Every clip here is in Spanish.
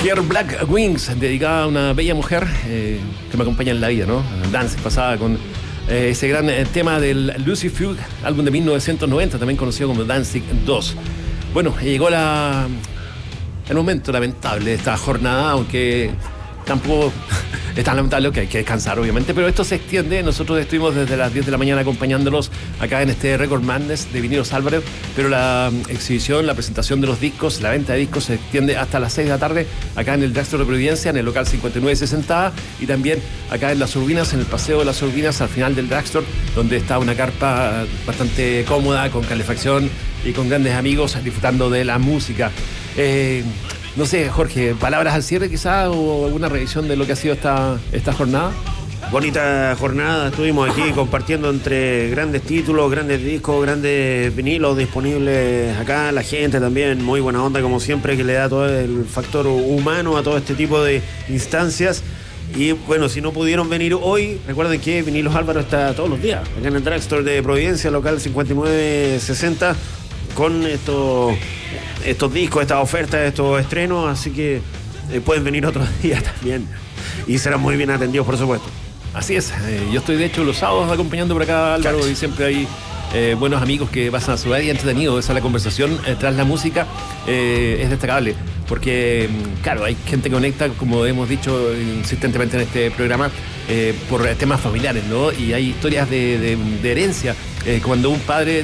Her Black Wings, dedicada a una bella mujer que me acompaña en la vida, ¿no? Dance pasada con ese gran tema del Lucy Fugue, álbum de 1990, también conocido como Danzig 2. Bueno, llegó el momento lamentable de esta jornada, aunque tampoco es tan lamentable que hay que descansar, obviamente, pero esto se extiende. Nosotros estuvimos desde las 10 de la mañana acompañándolos acá en este Record Madness de Vinilos Álvarez, pero la exhibición, la presentación de los discos, la venta de discos se extiende hasta las 6 de la tarde acá en el Drugstore de Providencia, en el local 5960, y también acá en Las Urbinas, en el Paseo de Las Urbinas, al final del Drugstore, donde está una carpa bastante cómoda, con calefacción y con grandes amigos disfrutando de la música. No sé, Jorge, palabras al cierre quizás o alguna revisión de lo que ha sido esta jornada. Bonita jornada, estuvimos aquí compartiendo entre grandes títulos, grandes discos, grandes vinilos disponibles acá, la gente también, muy buena onda como siempre, que le da todo el factor humano a todo este tipo de instancias. Y bueno, si no pudieron venir hoy, recuerden que Vinilos Álvaro está todos los días acá en el Drugstore de Providencia, local 5960, con estos discos, estas ofertas, estos estrenos, así que pueden venir otros días también y serán muy bien atendidos, por supuesto. Así es, yo estoy de hecho los sábados acompañando por acá, Álvaro, y siempre hay buenos amigos que pasan a su y entretenido. Esa es la conversación tras la música, es destacable, porque claro, hay gente que conecta, como hemos dicho insistentemente en este programa, por temas familiares, ¿no? Y hay historias de herencia. Cuando un padre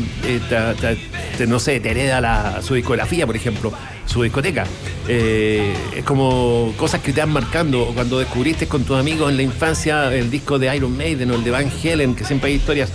no sé, te hereda su discografía, por ejemplo, su discoteca, es como cosas que te van marcando. O cuando descubriste con tus amigos en la infancia el disco de Iron Maiden o el de Van Halen, que siempre hay historias.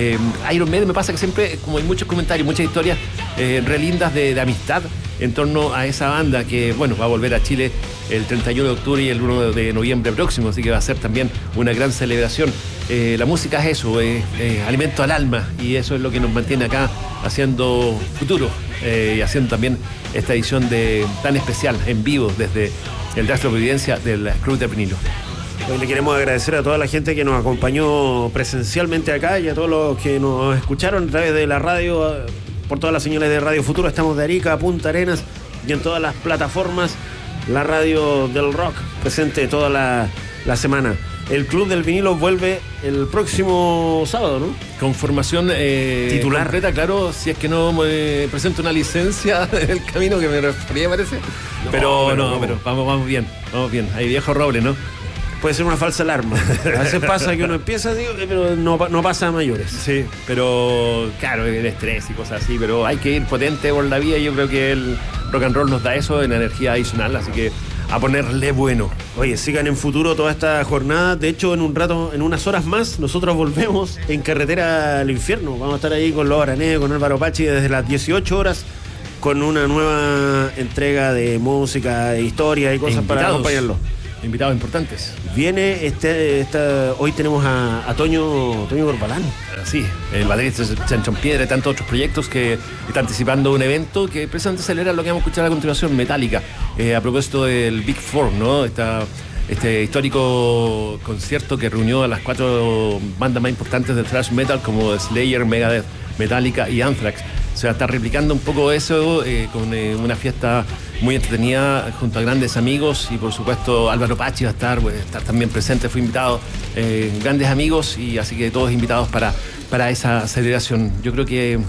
Iron Maiden, me pasa que siempre, como hay muchos comentarios, muchas historias re lindas de amistad en torno a esa banda que, bueno, va a volver a Chile el 31 de octubre y el 1 de noviembre próximo, así que va a ser también una gran celebración. La música es eso, alimento al alma, y eso es lo que nos mantiene acá haciendo futuro y haciendo también esta edición tan especial en vivo desde el Drugstore Providencia del Club de Vinilo. Hoy le queremos agradecer a toda la gente que nos acompañó presencialmente acá y a todos los que nos escucharon a través de la radio, por todas las señales de Radio Futuro. Estamos de Arica a Punta Arenas y en todas las plataformas. La radio del rock presente toda la semana. El Club del Vinilo vuelve el próximo sábado, ¿no? Con formación titular completa, claro, si es que no me presento una licencia en el camino que me refería, parece. Pero vamos bien. Hay viejo roble, ¿no? Puede ser una falsa alarma. A veces pasa que uno empieza, pero no pasa a mayores. Sí, pero claro, el estrés y cosas así, pero hay que ir potente por la vida, y yo creo que el rock and roll nos da eso en energía adicional, así que a ponerle bueno. Oye, sigan en Futuro toda esta jornada. De hecho, en un rato, en unas horas más, nosotros volvemos en Carretera al Infierno. Vamos a estar ahí con Los Aranés, con Álvaro Pachi desde las 18 horas con una nueva entrega de música, de historia y cosas para acompañarlo. Invitados importantes. Viene hoy tenemos a Toño Corbalán. Sí, el baterista Chancho en Piedra y tantos otros proyectos que está anticipando un evento que precisamente celebra lo que vamos a escuchar a continuación, Metallica. A propósito del Big Four, ¿no? Este histórico concierto que reunió a las 4 bandas más importantes del thrash metal, como Slayer, Megadeth, Metallica y Anthrax. Se va a estar replicando un poco eso con una fiesta muy entretenida junto a grandes amigos, y por supuesto Álvaro Pachi va a estar también presente, fue invitado, grandes amigos, y así que todos invitados para esa celebración. Yo creo que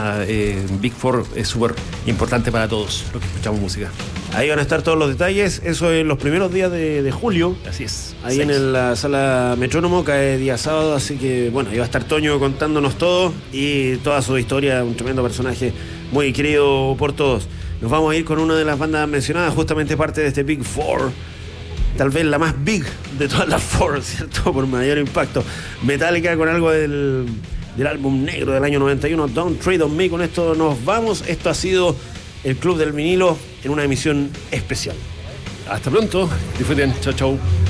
Big Four es súper importante para todos los que escuchamos música. Ahí van a estar todos los detalles, eso en los primeros días de julio. Así es. Ahí en la sala Metrónomo, cae día sábado, así que bueno, ahí va a estar Toño contándonos todo y toda su historia, un tremendo personaje muy querido por todos. Nos vamos a ir con una de las bandas mencionadas, justamente parte de este Big Four, tal vez la más big de todas las four, ¿cierto? Por mayor impacto. Metallica, con algo del álbum negro del año 91, Don't Tread on Me. Con esto nos vamos. Esto ha sido el Club del Vinilo en una emisión especial. Hasta pronto, disfruten, chau.